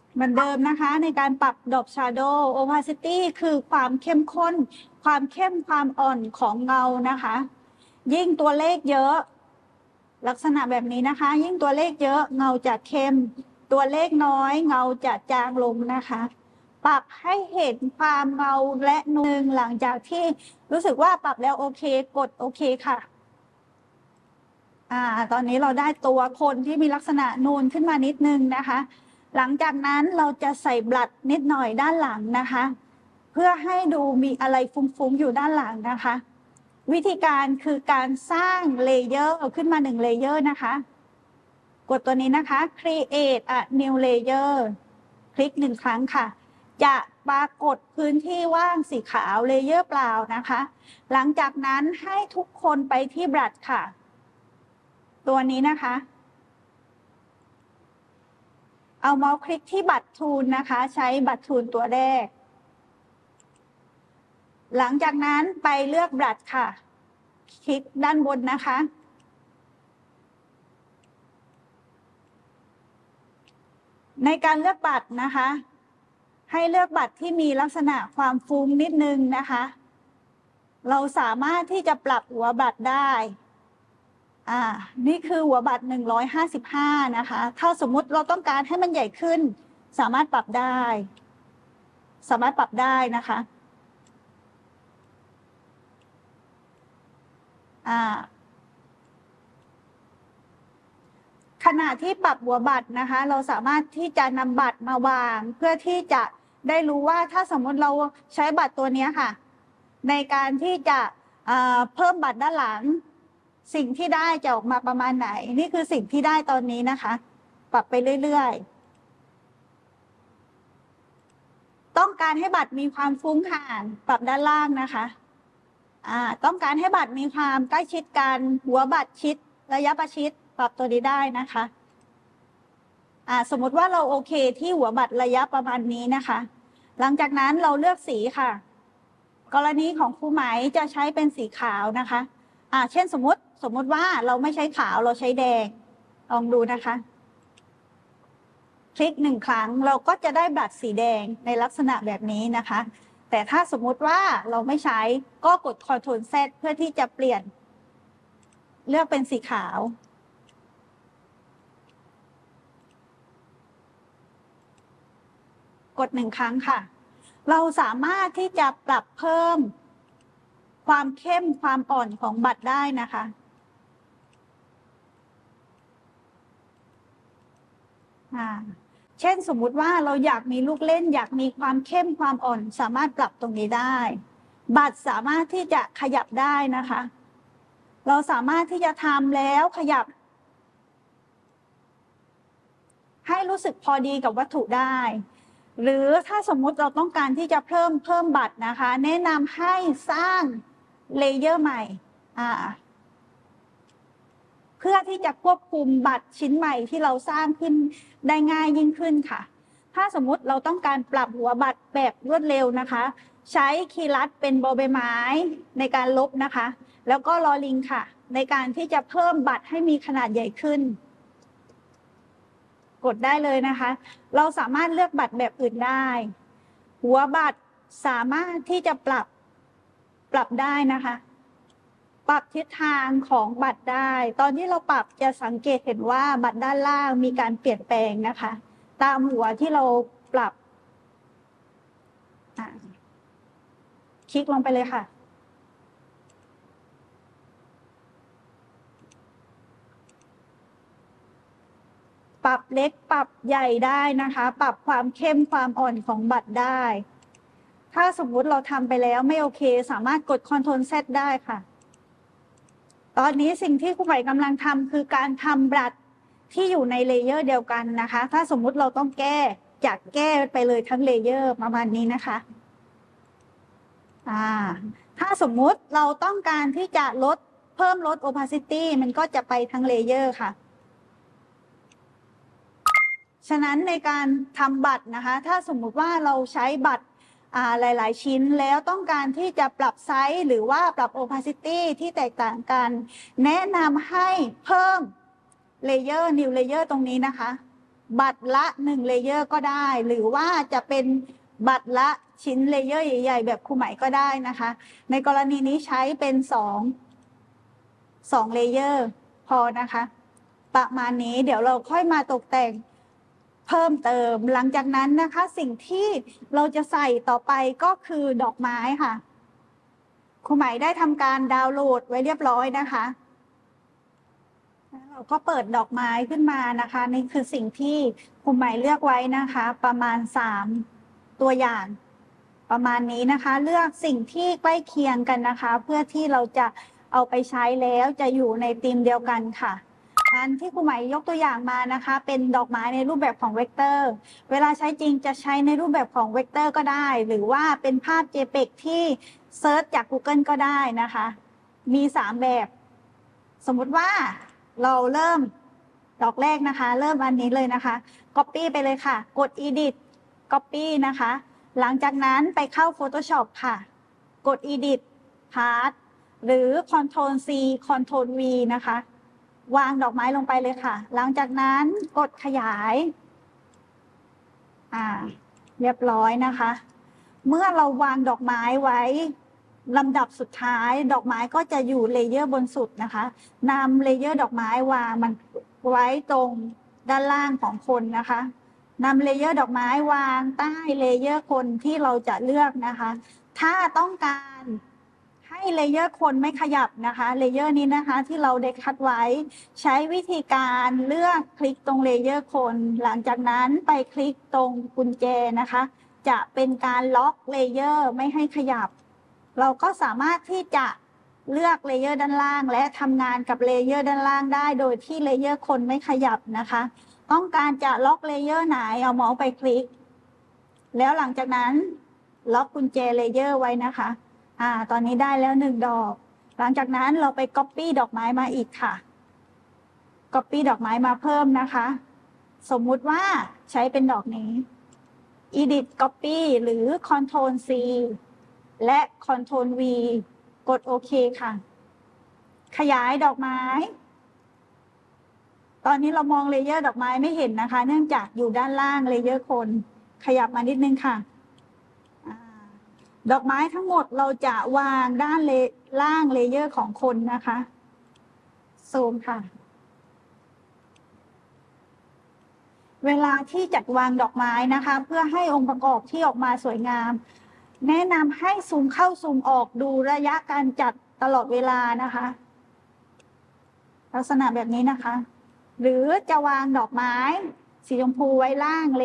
เหมือนเดิมนะคะในการปรับ Drop Shadow Opacity คือความเข้มข้นความเข้มความอ่อนของเงานะคะยิ่งตัวเลขเยอะลักษณะแบบนี้นะคะยิ่งตัวเลขเยอะเงาจะเข้มตัวเลขน้อยเงาจะจางลงนะคะปรับให้เห็นความเงาและนูนหลังจากที่รู้สึกว่าปรับแล้วโอเคกดโอเคค่ะตอนนี้เราได้ตัวคนที่มีลักษณะนูนขึ้นมานิดนึงนะคะหลังจากนั้นเราจะใส่บลัดนิดหน่อยด้านหลังนะคะเพื่อให้ดูมีอะไรฟุ้งๆอยู่ด้านหลังนะคะวิธีการคือการสร้างเลเยอร์ขึ้นมา1เลเยอร์นะคะกดตัวนี้นะคะ create a new layer คลิก1ครั้งค่ะจะปรากฏพื้นที่ว่างสีขาวเลเยอร์เปล่านะคะหลังจากนั้นให้ทุกคนไปที่บลัดค่ะตัวนี้นะคะเอาเมาส์คลิกที่บัตรทูลนะคะใช้บัตรทูลตัวแรกหลังจากนั้นไปเลือกบลัดค่ะคลิกด้านบนนะคะในการเลือกบัตรนะคะให้เลือกบัตรที่มีลักษณะความฟุ้งนิดนึงนะคะเราสามารถที่จะปรับหัวบัตรได้นี่คือหัวบัตร155นะคะถ้าสมมุติเราต้องการให้มันใหญ่ขึ้นสามารถปรับได้นะคะขณะที่ปรับหัวบัตรนะคะเราสามารถที่จะนำบัตรมาวางเพื่อที่จะได้รู้ว่าถ้าสมมติเราใช้บัตรตัวนี้ค่ะในการที่จะเพิ่มบัตรด้านหลังสิ่งที่ได้จะออกมาประมาณไหนนี่คือสิ่งที่ได้ตอนนี้นะคะปรับไปเรื่อยๆต้องการให้บัตรมีความฟุ้งห่างปรับด้านล่างนะคะต้องการให้บัตรมีความใกล้ชิดกันหัวบัตรชิดระยะประชิดปรับตัวนี้ได้นะคะสมมติว่าเราโอเคที่หัวบัตรระยะประมาณนี้นะคะหลังจากนั้นเราเลือกสีค่ะกรณีของครูไหมจะใช้เป็นสีขาวนะคะเช่นสมมติว่าเราไม่ใช้ขาวเราใช้แดงลองดูนะคะคลิก1ครั้งเราก็จะได้บัตรสีแดงในลักษณะแบบนี้นะคะแต่ถ้าสมมุติว่าเราไม่ใช้ก็กด Ctrl Z เพื่อที่จะเปลี่ยนเลือกเป็นสีขาวกด1ครั้งค่ะเราสามารถที่จะปรับเพิ่มความเข้มความอ่อนของบัตรได้นะคะเช่นสมมุติว่าเราอยากมีลูกเล่นอยากมีความเข้มความอ่อนสามารถปรับตรงนี้ได้บัตรสามารถที่จะขยับได้นะคะเราสามารถที่จะทำแล้วขยับให้รู้สึกพอดีกับวัตถุได้หรือถ้าสมมุติเราต้องการที่จะเพิ่มบัตรนะคะแนะนำให้สร้างเลเยอร์ใหม่เพื่อที่จะควบคุมบัตรชิ้นใหม่ที่เราสร้างขึ้นได้ง่ายยิ่งขึ้นค่ะถ้าสมมุติเราต้องการปรับหัวบัตรแบบรวดเร็วนะคะใช้คีย์ลัดเป็นบอใบไม้ในการลบนะคะแล้วก็ลอลิงค่ะในการที่จะเพิ่มบัตรให้มีขนาดใหญ่ขึ้นกดได้เลยนะคะเราสามารถเลือกบัตรแบบอื่นได้หัวบัตรสามารถที่จะปรับได้นะคะปรับทิศทางของบัตรได้ตอนที่เราปรับจะสังเกตเห็นว่าบัตรด้านล่างมีการเปลี่ยนแปลงนะคะตามหัวที่เราปรับคลิกลงไปเลยค่ะปรับเล็กปรับใหญ่ได้นะคะปรับความเข้มความอ่อนของบัตรได้ถ้าสมมุติเราทำไปแล้วไม่โอเคสามารถกด Ctrl Z ได้ค่ะตอนนี้สิ่งที่ครูใหม่กำลังทำคือการทำบัตรที่อยู่ในเลเยอร์เดียวกันนะคะถ้าสมมุติเราต้องแก้จากแก้ไปเลยทั้งเลเยอร์ประมาณนี้นะคะถ้าสมมุติเราต้องการที่จะเพิ่มลด opacity มันก็จะไปทั้งเลเยอร์ค่ะฉะนั้นในการทำบัตรนะคะถ้าสมมุติว่าเราใช้บัตรหลายๆชิ้นแล้วต้องการที่จะปรับไซส์หรือว่าปรับ opacity ที่แตกต่างกัน แนะนำให้เพิ่ม layer new layer ตรงนี้นะคะบัตรละ1เลเยอร์ก็ได้ หรือว่าจะเป็นบัตรละชิ้นเลเยอร์ใหญ่ๆแบบครูไหมก็ได้นะคะ ในกรณีนี้ใช้เป็น2เลเยอร์พอนะคะ ประมาณนี้เดี๋ยวเราค่อยมาตกแต่งเพิ่มเติมหลังจากนั้นนะคะ สิ่งที่เราจะใส่ต่อไปก็คือดอกไม้ค่ะครูไหมได้ทำการดาวน์โหลดไว้เรียบร้อยนะคะเราก็เปิดดอกไม้ขึ้นมานะคะนี่คือสิ่งที่ครูไหมเลือกไว้นะคะ ประมาณ3ตัวอย่างประมาณนี้นะคะ เลือกสิ่งที่ใกล้เคียงกันนะคะ เพื่อที่เราจะเอาไปใช้แล้วจะอยู่ในธีมเดียวกันค่ะอันที่ครูไหมยกตัวอย่างมานะคะ เป็นดอกไม้ในรูปแบบของเวกเตอร์เวลาใช้จริงจะใช้ในรูปแบบของเวกเตอร์ก็ได้ หรือว่าเป็นภาพ JPEG ที่เซิร์ชจาก Google ก็ได้นะคะมี3แบบสมมุติว่าเราเริ่มดอกแรกนะคะเริ่มอันนี้เลยนะคะ Copy ไปเลยค่ะกด Edit Copy นะคะหลังจากนั้นไปเข้า Photoshop ค่ะกด Edit Part หรือ Ctrl C Ctrl V นะคะวางดอกไม้ลงไปเลยค่ะหลังจากนั้นกดขยายเรียบร้อยนะคะเมื่อเราวางดอกไม้ไว้ลำดับสุดท้ายดอกไม้ก็จะอยู่เลเยอร์บนสุดนะคะนำเลเยอร์ดอกไม้วางมันไว้ตรงด้านล่างของคนนะคะนำเลเยอร์ดอกไม้วางใต้เลเยอร์คนที่เราจะเลือกนะคะถ้าต้องการให้เลเยอร์คนไม่ขยับนะคะเลเยอร์นี้นะคะที่เราได้คัดไว้ใช้วิธีการเลือกคลิกตรงเลเยอร์คนหลังจากนั้นไปคลิกตรงกุญแจนะคะจะเป็นการล็อกเลเยอร์ไม่ให้ขยับเราก็สามารถที่จะเลือกเลเยอร์ด้านล่างและทำงานกับเลเยอร์ด้านล่างได้โดยที่เลเยอร์คนไม่ขยับนะคะต้องการจะล็อกเลเยอร์ไหนเอาเมาส์ไปคลิกแล้วหลังจากนั้นล็อกกุญแจเลเยอร์ไว้นะคะตอนนี้ได้แล้ว1ดอกหลังจากนั้นเราไป Copy ดอกไม้มาอีกค่ะ Copy ดอกไม้มาเพิ่มนะคะสมมุติว่าใช้เป็นดอกนี้ Edit Copy หรือ Ctrl C และ Ctrl V กดโอเคค่ะขยายดอกไม้ตอนนี้เรามองเลเยอร์ดอกไม้ไม่เห็นนะคะเนื่องจากอยู่ด้านล่างเลเยอร์คนขยับมานิดนึงค่ะดอกไม้ทั้งหมดเราจะวางด้านล่างเลเยอร์ของคนนะคะซูมค่ะเวลาที่จัดวางดอกไม้นะคะเพื่อให้องค์ประกอบที่ออกมาสวยงามแนะนำให้ซูมเข้าซูมออกดูระยะการจัดตลอดเวลานะคะลักษณะแบบนี้นะคะหรือจะวางดอกไม้สีชมพูไว้ล่าง